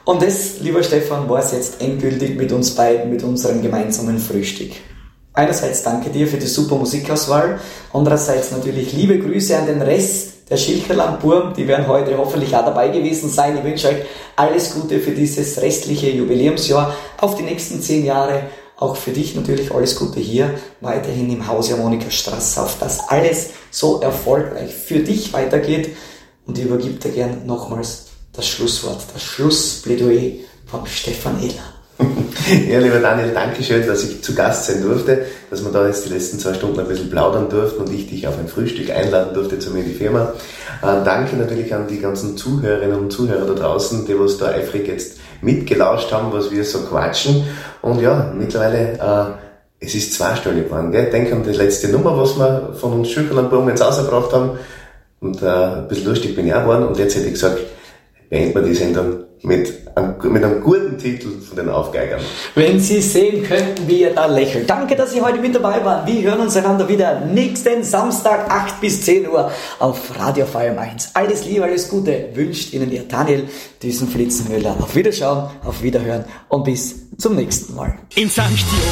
Und das, lieber Stefan, war es jetzt endgültig mit uns beiden, mit unserem gemeinsamen Frühstück. Einerseits danke dir für die super Musikauswahl, andererseits natürlich liebe Grüße an den Rest der Schilkerland-Burm, die werden heute hoffentlich auch dabei gewesen sein. Ich wünsche euch alles Gute für dieses restliche Jubiläumsjahr, auf die nächsten 10 Jahre, auch für dich natürlich alles Gute hier, weiterhin im Hause Harmonikastraße, auf dass alles so erfolgreich für dich weitergeht. Und ich übergebe dir gern nochmals das Schlusswort, das Schlussplädoyer von Stefan Ehler. Ja, lieber Daniel, danke schön, dass ich zu Gast sein durfte, dass wir da jetzt die letzten 2 Stunden ein bisschen plaudern durften und ich dich auf ein Frühstück einladen durfte zu mir in die Firma. Danke natürlich an die ganzen Zuhörerinnen und Zuhörer da draußen, die was da eifrig jetzt mitgelauscht haben, was wir so quatschen. Und ja, mittlerweile, es ist zweistellig geworden, gell? Denk an die letzte Nummer, was wir von uns Schilkerland-Burm jetzt rausgebracht haben. Und ein bisschen lustig bin ich auch geworden. Und jetzt hätte ich gesagt, beenden wir die Sendung mit einem guten Titel von den Aufgeigern. Wenn Sie sehen könnten, wie ihr da lächelt. Danke, dass Sie heute mit dabei waren. Wir hören uns einander wieder nächsten Samstag 8 bis 10 Uhr auf Radio Feuer Mainz. Alles Liebe, alles Gute wünscht Ihnen Ihr Daniel Düsenflitzenmüller. Auf Wiederschauen, auf Wiederhören und bis zum nächsten Mal. In St.